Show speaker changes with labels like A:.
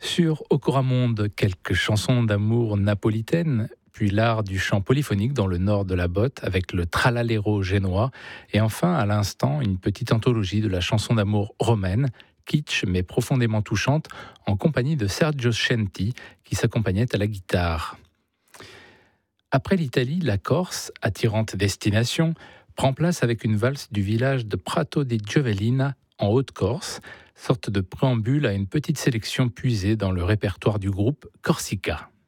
A: Sur Ocoramonde, quelques chansons d'amour napolitaines, puis l'art du chant polyphonique dans le nord de la botte avec le tralaléro génois, et enfin, à l'instant, une petite anthologie de la chanson d'amour romaine, kitsch mais profondément touchante, en compagnie de Sergio Scenti, qui s'accompagnait à la guitare. Après l'Italie, la Corse, attirante destination, prend place avec une valse du village de Prato di Giovelina, en Haute-Corse, sorte de préambule à une petite sélection puisée dans le répertoire du groupe Corsica.